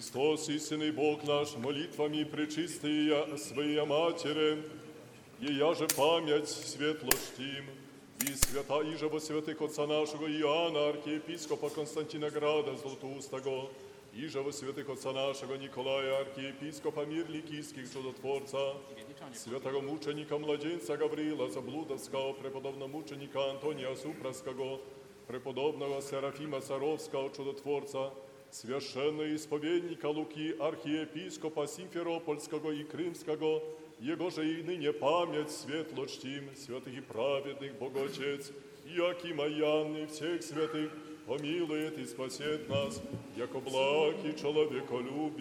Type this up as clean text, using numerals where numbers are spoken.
Христос, истинный Бог наш, молитвами пречистые Своя Матери, и я же память светло чтим, и свята иже во святых Отца нашего Иоанна, архиепископа Константинограда Златоустого, иже во святых Отца нашего Николая, архиепископа мир Ликийских чудотворца, святого мученика младенца Гавриила Заблудовского, преподобного мученика Антония Супраского, преподобного Серафима Саровского чудотворца, священного исповедника Луки, архиепископа Симферопольского и Крымского, его же и ныне память светло чтим, святых и праведных Боготец, Иакима Янны, всех святых, помилует и спасет нас, яко благ и человеколюбив.